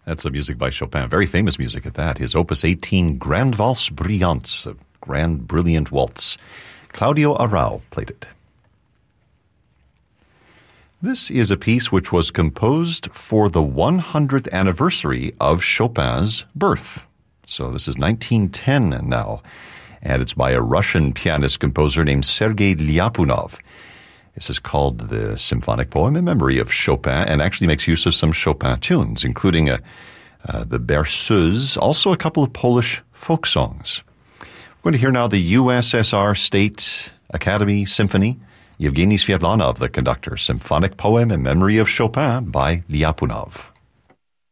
That's some music by Chopin, very famous music at that. His Opus 18, Grande Valse Brillante, a grand, brilliant waltz. Claudio Arrau played it. This is a piece which was composed for the 100th anniversary of Chopin's birth. So this is 1910 now, and it's by a Russian pianist-composer named Sergei Lyapunov. This is called the Symphonic Poem in Memory of Chopin, and actually makes use of some Chopin tunes, including the Berceuse, also a couple of Polish folk songs. We're going to hear now the USSR State Academy Symphony, Yevgeny Sviatlanov, the conductor, Symphonic Poem in Memory of Chopin by Lyapunov.